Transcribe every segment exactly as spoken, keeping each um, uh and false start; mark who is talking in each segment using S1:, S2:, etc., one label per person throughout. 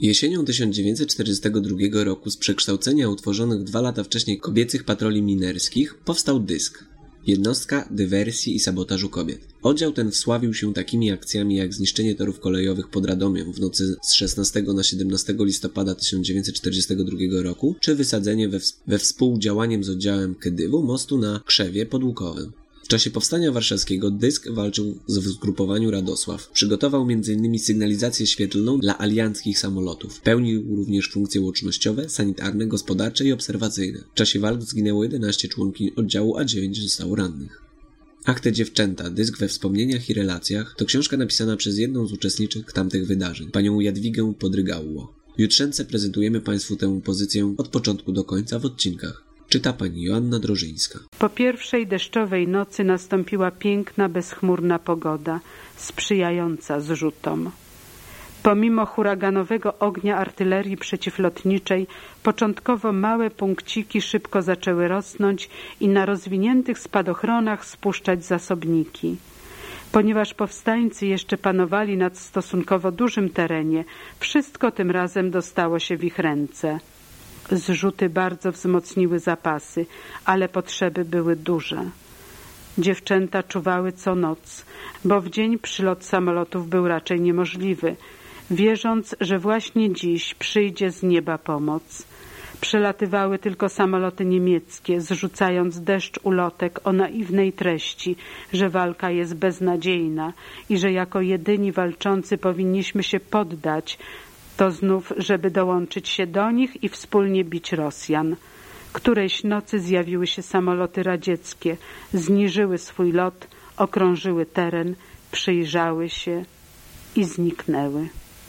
S1: Jesienią tysiąc dziewięćset czterdziestego drugiego roku z przekształcenia utworzonych dwa lata wcześniej kobiecych patroli minerskich powstał dysk. Jednostka dywersji i sabotażu kobiet. Oddział ten wsławił się takimi akcjami jak zniszczenie torów kolejowych pod Radomiem w nocy z szesnastego na siedemnastego listopada tysiąc dziewięćset czterdziestego drugiego roku, czy wysadzenie we, w- we współdziałaniem z oddziałem Kedywu mostu na Krzewie pod Łukowem. W czasie powstania warszawskiego dysk walczył w zgrupowaniu Radosław. Przygotował między innymi sygnalizację świetlną dla alianckich samolotów. Pełnił również funkcje łącznościowe, sanitarne, gospodarcze i obserwacyjne. W czasie walk zginęło jedenaście członkiń oddziału, a dziewięć zostało rannych. Ach, te dziewczęta, dysk we wspomnieniach i relacjach to książka napisana przez jedną z uczestniczek tamtych wydarzeń, panią Jadwigę Podrygałło. W jutrzence prezentujemy Państwu tę pozycję od początku do końca w odcinkach. Czyta pani Joanna Drożyńska.
S2: Po pierwszej deszczowej nocy nastąpiła piękna, bezchmurna pogoda, sprzyjająca zrzutom. Pomimo huraganowego ognia artylerii przeciwlotniczej, początkowo małe punkciki szybko zaczęły rosnąć i na rozwiniętych spadochronach spuszczać zasobniki. Ponieważ powstańcy jeszcze panowali nad stosunkowo dużym terenie, wszystko tym razem dostało się w ich ręce. Zrzuty bardzo wzmocniły zapasy, ale potrzeby były duże. Dziewczęta czuwały co noc, bo w dzień przylot samolotów był raczej niemożliwy, wierząc, że właśnie dziś przyjdzie z nieba pomoc. Przelatywały tylko samoloty niemieckie, zrzucając deszcz ulotek o naiwnej treści, że walka jest beznadziejna i że jako jedyni walczący powinniśmy się poddać, to znów, żeby dołączyć się do nich i wspólnie bić Rosjan. Którejś nocy zjawiły się samoloty radzieckie, zniżyły swój lot, okrążyły teren, przyjrzały się i zniknęły.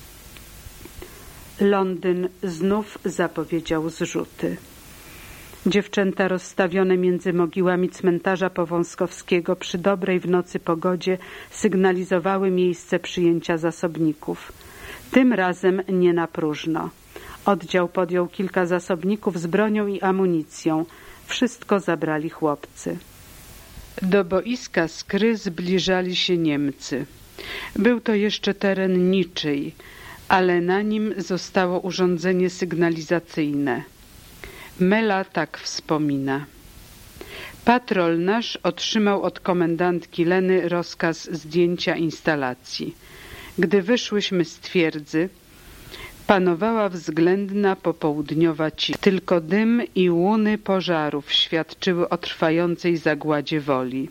S2: Londyn znów zapowiedział zrzuty. Dziewczęta rozstawione między mogiłami cmentarza Powązkowskiego przy dobrej w nocy pogodzie sygnalizowały miejsce przyjęcia zasobników. Tym razem nie na próżno. Oddział podjął kilka zasobników z bronią i amunicją. Wszystko zabrali chłopcy. Do boiska Skry zbliżali się Niemcy. Był to jeszcze teren niczyj, ale na nim zostało urządzenie sygnalizacyjne. Mela tak wspomina. Patrol nasz otrzymał od komendantki Leny rozkaz zdjęcia instalacji. Gdy wyszłyśmy z twierdzy, panowała względna popołudniowa cisza. Tylko dym i łuny pożarów świadczyły o trwającej zagładzie woli.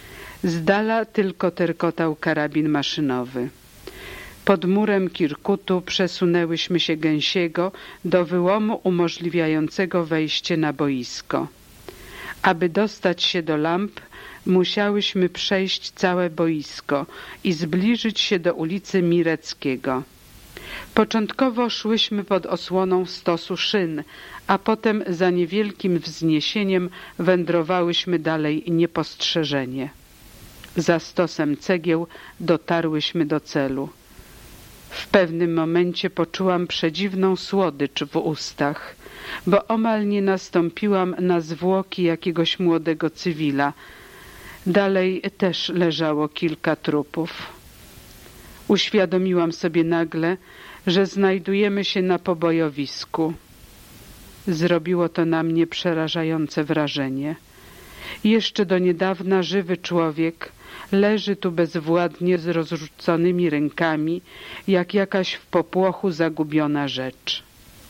S2: Z dala tylko terkotał karabin maszynowy. Pod murem Kirkutu przesunęłyśmy się gęsiego do wyłomu umożliwiającego wejście na boisko. Aby dostać się do lamp, musiałyśmy przejść całe boisko i zbliżyć się do ulicy Mireckiego. Początkowo szłyśmy pod osłoną stosu szyn, a potem za niewielkim wzniesieniem wędrowałyśmy dalej niepostrzeżenie. Za stosem cegieł dotarłyśmy do celu. W pewnym momencie poczułam przedziwną słodycz w ustach, bo omal nie nastąpiłam na zwłoki jakiegoś młodego cywila. Dalej też leżało kilka trupów. Uświadomiłam sobie nagle, że znajdujemy się na pobojowisku. Zrobiło to na mnie przerażające wrażenie. Jeszcze do niedawna żywy człowiek leży tu bezwładnie z rozrzuconymi rękami, jak jakaś w popłochu zagubiona rzecz.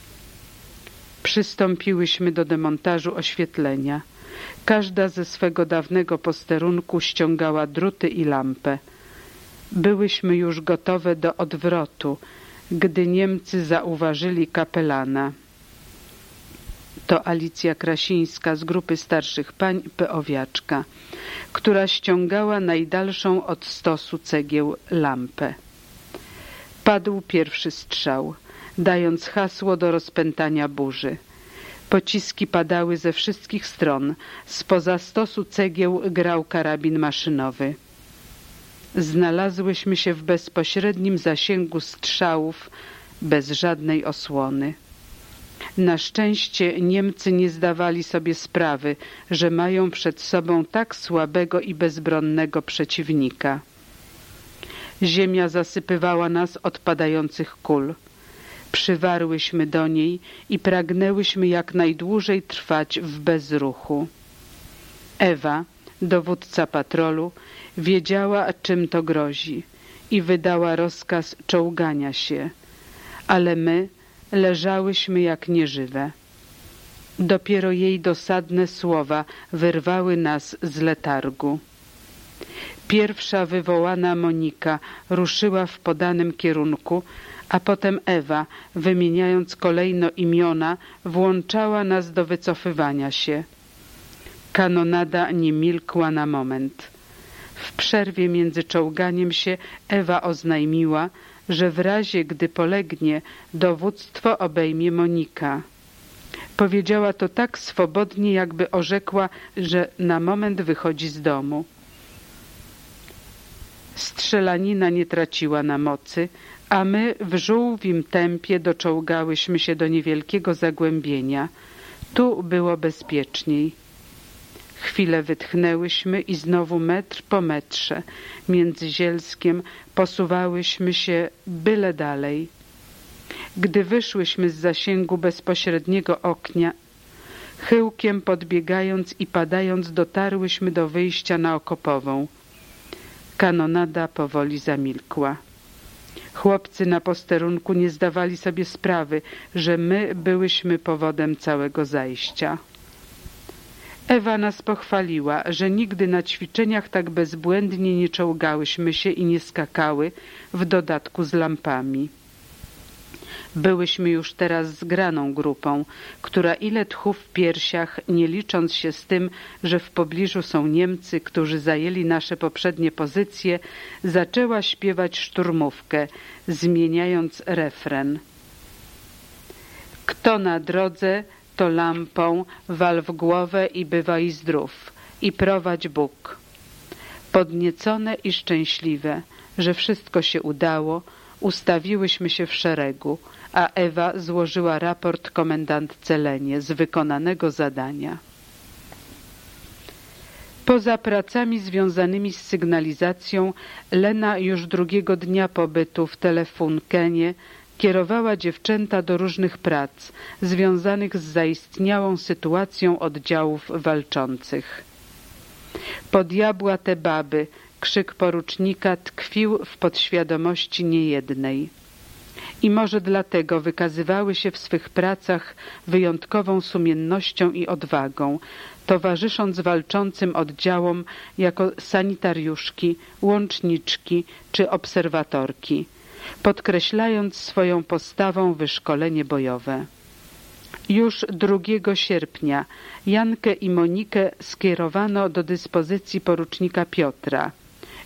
S2: Przystąpiłyśmy do demontażu oświetlenia. Każda ze swego dawnego posterunku ściągała druty i lampę. Byłyśmy już gotowe do odwrotu, gdy Niemcy zauważyli kapelana. To Alicja Krasińska z grupy starszych pań Peowiaczka, która ściągała najdalszą od stosu cegieł lampę. Padł pierwszy strzał, dając hasło do rozpętania burzy. Pociski padały ze wszystkich stron. Spoza stosu cegieł grał karabin maszynowy. Znalazłyśmy się w bezpośrednim zasięgu strzałów, bez żadnej osłony. Na szczęście Niemcy nie zdawali sobie sprawy, że mają przed sobą tak słabego i bezbronnego przeciwnika. Ziemia zasypywała nas od padających kul. Przywarłyśmy do niej i pragnęłyśmy jak najdłużej trwać w bezruchu. Ewa, dowódca patrolu, wiedziała, czym to grozi i wydała rozkaz czołgania się, ale my leżałyśmy jak nieżywe. Dopiero jej dosadne słowa wyrwały nas z letargu. Pierwsza wywołana Monika ruszyła w podanym kierunku, a potem Ewa, wymieniając kolejno imiona, włączała nas do wycofywania się. Kanonada nie milkła na moment. W przerwie między czołganiem się Ewa oznajmiła, że w razie gdy polegnie, dowództwo obejmie Monika. Powiedziała to tak swobodnie, jakby orzekła, że na moment wychodzi z domu. Strzelanina nie traciła na mocy, a my w żółwim tempie doczołgałyśmy się do niewielkiego zagłębienia. Tu było bezpieczniej. Chwilę wytchnęłyśmy i znowu metr po metrze między zielskiem posuwałyśmy się byle dalej. Gdy wyszłyśmy z zasięgu bezpośredniego oknia, chyłkiem podbiegając i padając dotarłyśmy do wyjścia na Okopową. Kanonada powoli zamilkła. Chłopcy na posterunku nie zdawali sobie sprawy, że my byłyśmy powodem całego zajścia. Ewa nas pochwaliła, że nigdy na ćwiczeniach tak bezbłędnie nie czołgałyśmy się i nie skakały, w dodatku z lampami. Byłyśmy już teraz zgraną grupą, która ile tchu w piersiach, nie licząc się z tym, że w pobliżu są Niemcy, którzy zajęli nasze poprzednie pozycje, zaczęła śpiewać szturmówkę, zmieniając refren. Kto na drodze, to lampą wal w głowę i bywaj zdrów, i prowadź Bóg. Podniecone i szczęśliwe, że wszystko się udało, ustawiłyśmy się w szeregu, a Ewa złożyła raport komendantce Lenie z wykonanego zadania. Poza pracami związanymi z sygnalizacją, Lena już drugiego dnia pobytu w Telefunkenie kierowała dziewczęta do różnych prac związanych z zaistniałą sytuacją oddziałów walczących. Po diabła te baby, krzyk porucznika tkwił w podświadomości niejednej. I może dlatego wykazywały się w swych pracach wyjątkową sumiennością i odwagą, towarzysząc walczącym oddziałom jako sanitariuszki, łączniczki czy obserwatorki, podkreślając swoją postawą wyszkolenie bojowe. Już drugiego sierpnia Jankę i Monikę skierowano do dyspozycji porucznika Piotra,